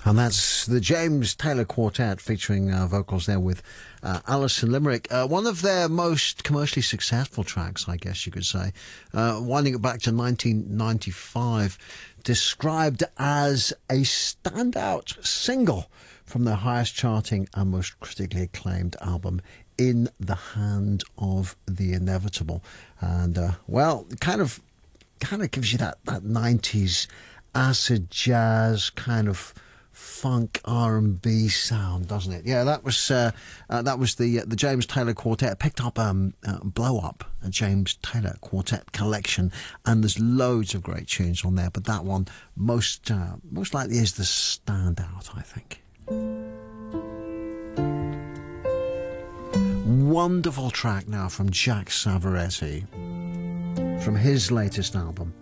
And that's the James Taylor Quartet featuring vocals there with Alison Limerick. One of their most commercially successful tracks, I guess you could say, winding it back to 1995, described as a standout single from their highest charting and most critically acclaimed album, In the Hand of the Inevitable. And, well, it kind of gives you that 90s acid jazz kind of funk R&B sound, doesn't it? Yeah, that was the James Taylor Quartet. Picked up Blow Up, a James Taylor Quartet collection, and there's loads of great tunes on there, but that one most likely is the standout, I think. Wonderful track now from Jack Savoretti from his latest album,